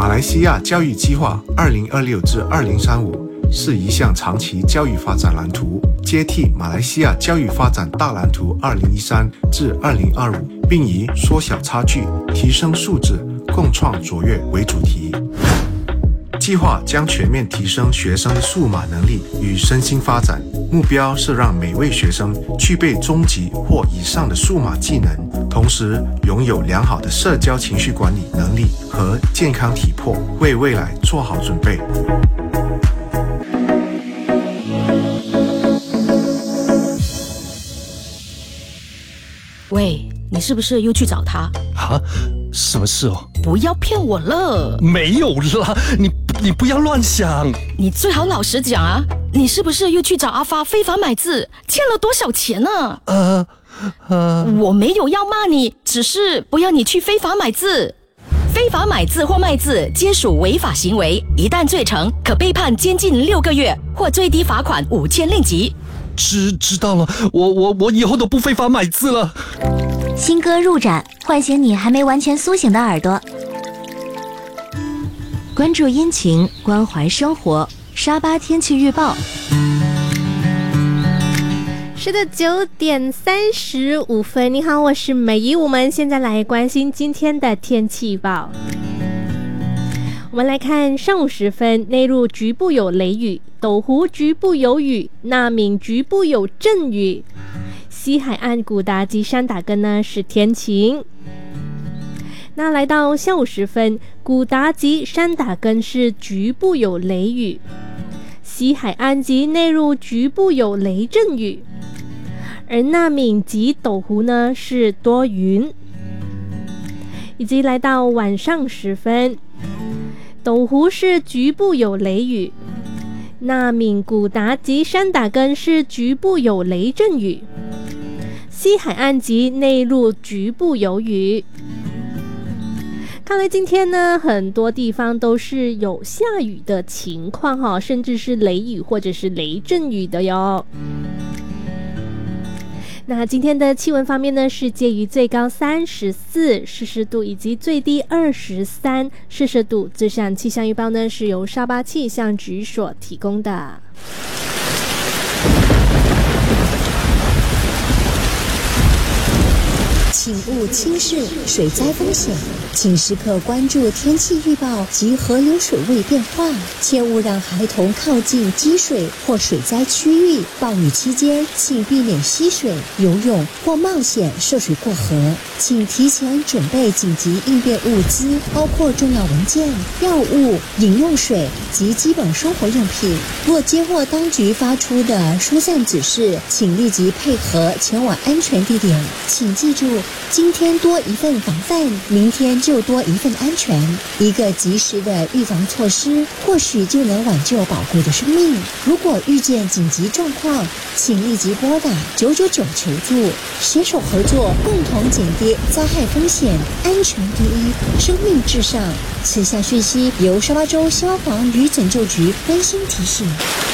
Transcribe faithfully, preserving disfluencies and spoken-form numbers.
马来西亚教育计划二零二六至二零三五是一项长期教育发展蓝图，接替马来西亚教育发展大蓝图二零一三至二零二五，并以缩小差距、提升素质、共创卓越为主题。计划将全面提升学生的数码能力与身心发展，目标是让每位学生具备中级或以上的数码技能，同时拥有良好的社交情绪管理能力和健康体魄，为未来做好准备。 喂，你是不是又去找他？ 啊？什么事哦？ 不要骗我了！ 没有啦，你你不要乱想。 你最好老实讲啊，你是不是又去找阿发非法买字，欠了多少钱呢？ 呃呃， 我没有要骂你，只是不要你去非法买字。非法买字或卖字皆属违法行为，一旦罪成，可被判监禁六个月或最低罚款五千令吉。 知知道了，我我我以后都不非法买字了。 新歌入展，唤醒你还没完全苏醒的耳朵。关注阴晴，关怀生活。沙巴天气预报。 是的，九点三十五分。你好，我是美仪，我们现在来关心今天的天气预报。我们来看上午时分，内陆局部有雷雨，斗湖局部有雨，纳闽局部有阵雨，西海岸古达及山打根呢是天晴。那来到下午时分，古达及山打根是局部有雷雨，西海岸及内陆局部有雷阵雨，而纳闽及斗湖呢是多云。以及来到晚上时分，斗湖是局部有雷雨，纳闽、古达及山打根是局部有雷阵雨，西海岸及内陆局部有雨。看来今天呢，很多地方都是有下雨的情况哈，甚至是雷雨或者是雷阵雨的哟。那今天的气温方面呢，是介于最高三十四摄氏度以及最低二十三摄氏度。这项气象预报呢，是由沙巴气象局所提供的。 请勿轻视水灾风险，请时刻关注天气预报及河流水位变化，切勿让孩童靠近积水或水灾区域。暴雨期间，请避免嬉水、游泳或冒险涉水过河。请提前准备紧急应变物资，包括重要文件、药物、饮用水及基本生活用品。若接获当局发出的疏散指示，请立即配合前往安全地点。请记住，今天多一份防范，明天就多一份安全。一个及时的预防措施，或许就能挽救宝贵的生命。如果遇见紧急状况，请立即拨打九九九求助，携手合作，共同减低灾害风险。安全第一，生命至上。此项讯息由沙巴州消防与拯救局温馨提醒。